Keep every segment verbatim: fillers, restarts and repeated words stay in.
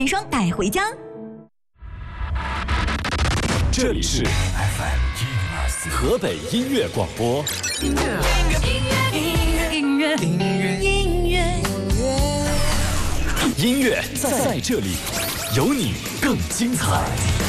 一双带回家。 这里是 F M 一零二四河北音乐广播。音乐，音乐，音乐，音乐，音乐，音乐，音乐在这里，有你更精彩。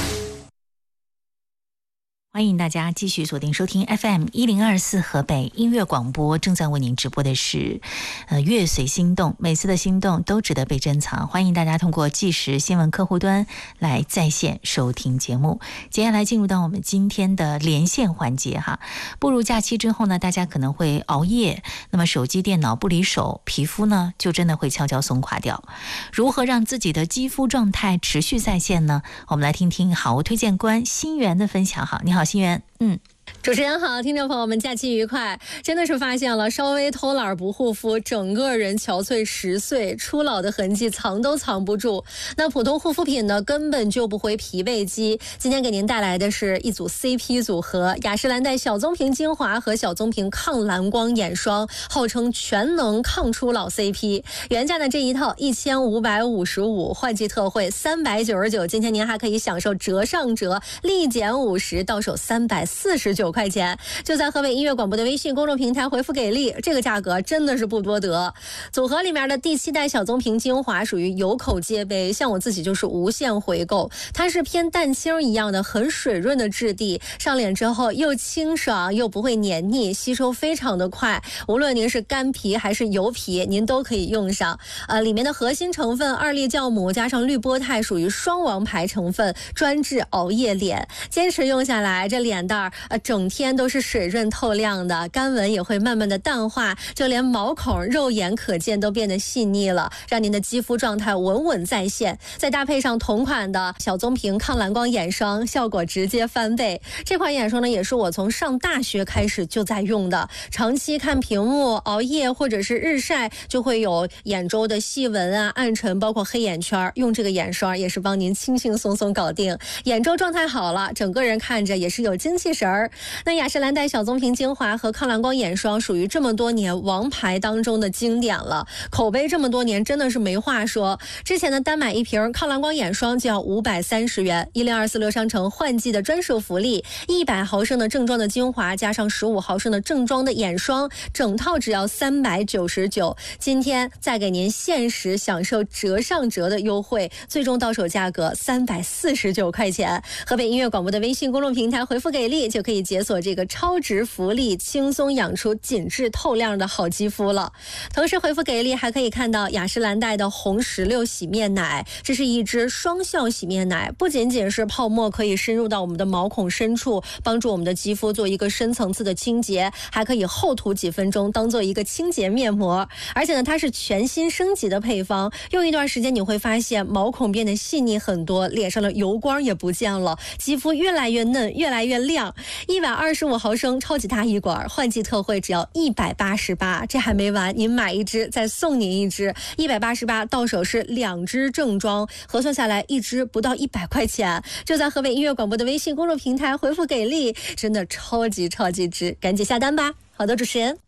欢迎大家继续锁定收听 F M 一零二四河北音乐广播，正在为您直播的是呃乐随心动，每次的心动都值得被珍藏。欢迎大家通过即时新闻客户端来在线收听节目。接下来进入到我们今天的连线环节哈。步入假期之后呢，大家可能会熬夜，那么手机电脑不离手，皮肤呢就真的会悄悄松垮掉。如何让自己的肌肤状态持续在线呢？我们来听听好物推荐官心源的分享。好，你好心源。嗯， 主持人好，听众朋友们，假期愉快！真的是发现了，稍微偷懒不护肤，整个人憔悴十岁，初老的痕迹藏都藏不住。那普通护肤品呢，根本救不回疲惫肌。今天给您带来的是一组 C P 组合，雅诗兰黛小棕瓶精华和小棕瓶抗蓝光眼霜，号称全能抗初老 C P。原价的这一套一千五百五十五，换季特惠三百九十九，今天您还可以享受折上折，立减五十，到手三百四十九块钱。就在河北音乐广播的微信公众平台回复给力，这个价格真的是不多得。组合里面的第七代小棕瓶精华属于有口皆碑，像我自己就是无限回购。它是偏蛋清一样的很水润的质地，上脸之后又清爽又不会黏腻，吸收非常的快。无论您是干皮还是油皮，您都可以用上。呃，里面的核心成分二粒酵母加上绿波肽属于双王牌成分，专治熬夜脸。坚持用下来，这脸蛋儿呃整天都是水润透亮的，干纹也会慢慢的淡化，就连毛孔肉眼可见都变得细腻了，让您的肌肤状态稳稳在线。再搭配上同款的小棕瓶抗蓝光眼霜，效果直接翻倍。这款眼霜呢，也是我从上大学开始就在用的，长期看屏幕、熬夜或者是日晒，就会有眼周的细纹啊、暗沉，包括黑眼圈，用这个眼霜也是帮您轻轻松松搞定。眼周状态好了，整个人看着也是有精气神儿。那雅诗兰黛小棕瓶精华和抗蓝光眼霜属于这么多年王牌当中的经典了，口碑这么多年真的是没话说。之前的单买一瓶抗蓝光眼霜就要五百三十元，一零二四六商城换季的专属福利，一百毫升的正装的精华加上十五毫升的正装的眼霜，整套只要三百九十九。今天再给您限时享受折上折的优惠，最终到手价格三百四十九块钱。河北音乐广播的微信公众平台回复给力，就可以解锁这个超值福利，轻松养出紧致透亮的好肌肤了。同时回复给力还可以看到雅诗兰黛的红石榴洗面奶，这是一支双效洗面奶，不仅仅是泡沫可以深入到我们的毛孔深处，帮助我们的肌肤做一个深层次的清洁，还可以后涂几分钟当做一个清洁面膜。而且呢，它是全新升级的配方，用一段时间你会发现毛孔变得细腻很多，脸上的油光也不见了，肌肤越来越嫩，越来越亮。一百二十五毫升超级大一管，换季特惠只要一百八十八，这还没完，您买一支再送您一支，一百八十八到手是两支正装，核算下来一支不到一百块钱。就在河北音乐广播的微信公众平台回复给力，真的超级超级值，赶紧下单吧。好的，主持人。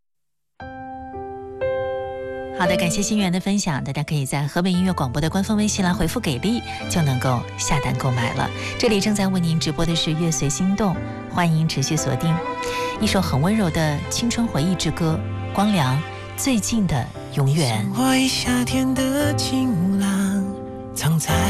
好的，感谢心源的分享，大家可以在河北音乐广播的官方微信来回复给力，就能够下单购买了。这里正在为您直播的是乐随心动，欢迎持续锁定一首很温柔的青春回忆之歌，光良最近的永远。 怀夏天的晴朗，藏在